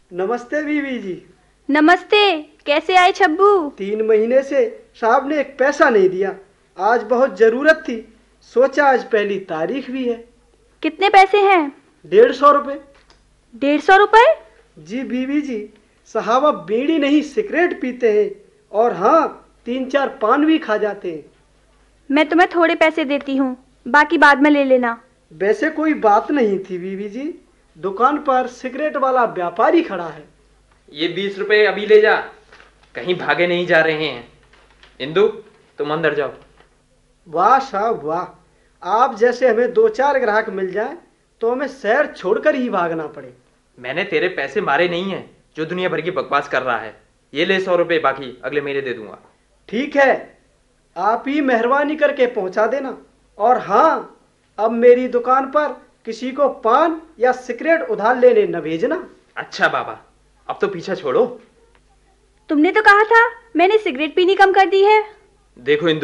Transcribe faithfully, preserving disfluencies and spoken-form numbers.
नमस्ते बीवी जी। नमस्ते। कैसे आए छब्बू? तीन महीने से साहब ने एक पैसा नहीं दिया। आज बहुत जरूरत थी, सोचा आज पहली तारीख भी है। कितने पैसे हैं? डेढ़ सौ रुपए। डेढ़ सौ रुपए? जी बीवी जी, साहब अब बीड़ी नहीं सिगरेट पीते हैं और हाँ, तीन चार पान भी खा जाते हैं। मैं तुम्हें थोड़े पैसे देती हूँ, बाकी बाद में ले लेना। वैसे कोई बात नहीं थी बीवी जी, दुकान पर सिगरेट वाला व्यापारी खड़ा है। ये बीस रुपए अभी ले जा, कहीं भागे नहीं जा रहे हैं। इंदु, तुम अंदर जाओ। वाह साहब वाह, आप जैसे हमें दो चार ग्राहक मिल जाए तो हमें शहर छोड़कर ही भागना पड़े। मैंने तेरे पैसे मारे नहीं हैं जो दुनिया भर की बकवास कर रहा है। ये ले सौ रुपए, बाकी अगले महीने दे दूंगा। ठीक है, आप ही मेहरबानी करके पहुंचा देना। और हाँ, अब मेरी दुकान पर किसी को पान या सिगरेट उधार लेने न भेजना। अच्छा बाबा, अब तो पीछा छोड़ो। तुमने तो कहा था मैंने सिगरेट पीनी कम कर दी है। देखो इंदु,